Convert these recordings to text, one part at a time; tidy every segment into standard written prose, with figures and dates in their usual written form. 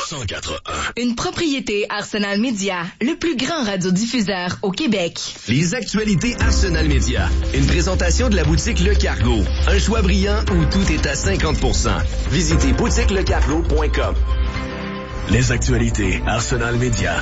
104.1. Une propriété Arsenal Média, le plus grand radiodiffuseur au Québec. Les actualités Arsenal Média. Une présentation de la boutique Le Cargo. Un choix brillant où tout est à 50%. Visitez boutiquelecargo.com. Les actualités Arsenal Média.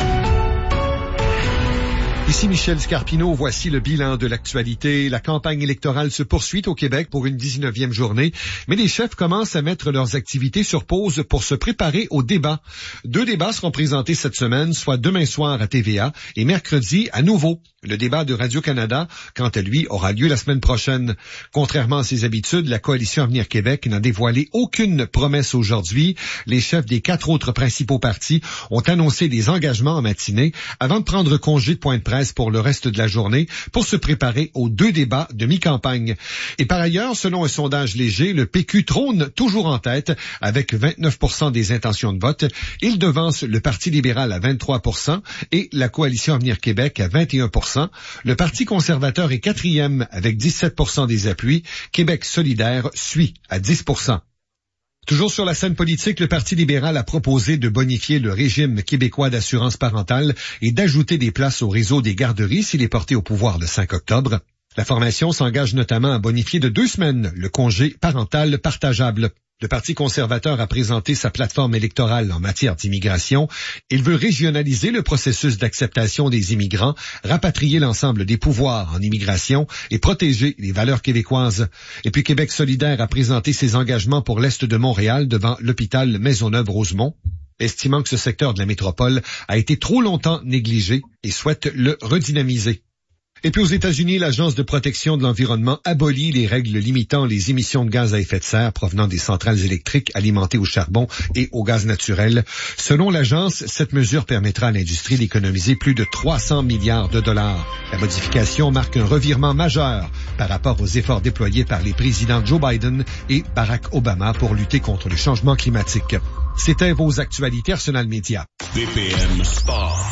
Ici Michel Scarpino, voici le bilan de l'actualité. La campagne électorale se poursuit au Québec pour une 19e journée, mais les chefs commencent à mettre leurs activités sur pause pour se préparer au débat. 2 débats seront présentés cette semaine, soit demain soir à TVA et mercredi à nouveau. Le débat de Radio-Canada, quant à lui, aura lieu la semaine prochaine. Contrairement à ses habitudes, la Coalition Avenir Québec n'a dévoilé aucune promesse aujourd'hui. Les chefs des 4 autres principaux partis ont annoncé des engagements en matinée avant de prendre congé de point de presse pour le reste de la journée pour se préparer aux 2 débats de mi-campagne. Et par ailleurs, selon un sondage léger, le PQ trône toujours en tête avec 29% des intentions de vote. Il devance le Parti libéral à 23% et la Coalition Avenir Québec à 21%. Le Parti conservateur est 4e avec 17% des appuis. Québec solidaire suit à 10%. Toujours sur la scène politique, le Parti libéral a proposé de bonifier le régime québécois d'assurance parentale et d'ajouter des places au réseau des garderies s'il est porté au pouvoir le 5 octobre. La formation s'engage notamment à bonifier de 2 semaines le congé parental partageable. Le Parti conservateur a présenté sa plateforme électorale en matière d'immigration. Il veut régionaliser le processus d'acceptation des immigrants, rapatrier l'ensemble des pouvoirs en immigration et protéger les valeurs québécoises. Et puis Québec solidaire a présenté ses engagements pour l'Est de Montréal devant l'hôpital Maisonneuve-Rosemont, estimant que ce secteur de la métropole a été trop longtemps négligé et souhaite le redynamiser. Et puis aux États-Unis, l'Agence de protection de l'environnement abolit les règles limitant les émissions de gaz à effet de serre provenant des centrales électriques alimentées au charbon et au gaz naturel. Selon l'agence, cette mesure permettra à l'industrie d'économiser plus de 300 milliards de dollars. La modification marque un revirement majeur par rapport aux efforts déployés par les présidents Joe Biden et Barack Obama pour lutter contre le changement climatique. C'était vos actualités Arsenal Média. BPM Sport.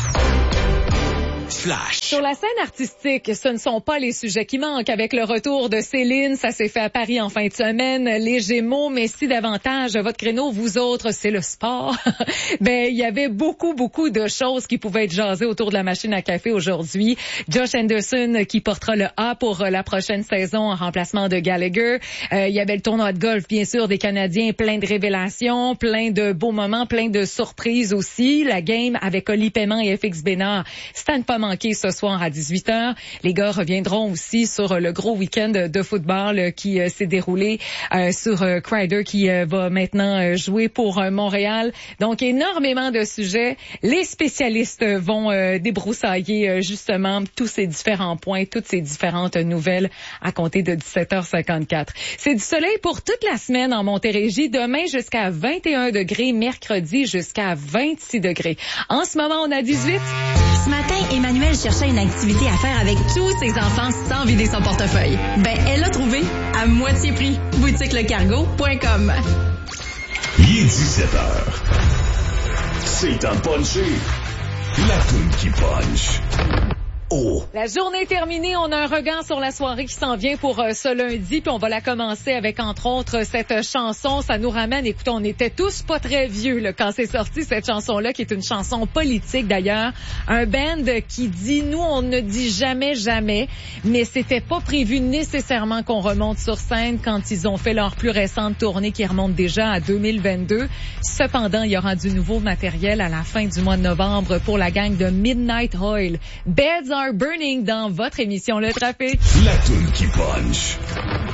Flash. Sur la scène artistique, ce ne sont pas les sujets qui manquent. Avec le retour de Céline, ça s'est fait à Paris en fin de semaine, les Gémeaux, mais si davantage votre créneau, vous autres, c'est le sport, il y avait beaucoup de choses qui pouvaient être jasées autour de la machine à café aujourd'hui. Josh Anderson qui portera le A pour la prochaine saison en remplacement de Gallagher. Il y avait le tournoi de golf, bien sûr, des Canadiens, plein de révélations, plein de beaux moments, plein de surprises aussi. La game avec Oli Paiement et FX Bénard, c'est à ne pas manquer ce soir à 18h. Les gars reviendront aussi sur le gros week-end de football qui s'est déroulé sur Crider qui va maintenant jouer pour Montréal. Donc, énormément de sujets. Les spécialistes vont débroussailler justement tous ces différents points, toutes ces différentes nouvelles à compter de 17h54. C'est du soleil pour toute la semaine en Montérégie. Demain jusqu'à 21 degrés, mercredi jusqu'à 26 degrés. En ce moment, on a 18. Ce matin, Emmanuel cherchait une activité à faire avec tous ses enfants sans vider son portefeuille. Elle l'a trouvé à moitié prix. boutiquelecargo.com. Il est 17h. C'est un puncher. La toune qui punch. Oh. La journée est terminée. On a un regard sur la soirée qui s'en vient pour ce lundi. Puis on va la commencer avec, entre autres, cette chanson. Ça nous ramène, écoutez, on était tous pas très vieux là, quand c'est sorti cette chanson-là, qui est une chanson politique d'ailleurs. Un band qui dit, nous, on ne dit jamais, jamais. Mais c'était pas prévu nécessairement qu'on remonte sur scène quand ils ont fait leur plus récente tournée qui remonte déjà à 2022. Cependant, il y aura du nouveau matériel à la fin du mois de novembre pour la gang de Midnight Oil. Beds Are Burning dans votre émission Le Trafic. La toune qui punch.